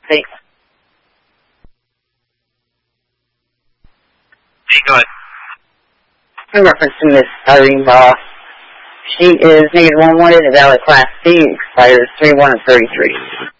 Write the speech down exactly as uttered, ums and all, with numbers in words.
Thanks. Hey, go ahead. In reference to Miss Irene Ross, she is negative one wanted, a valid Class C, expires three one of thirty-three.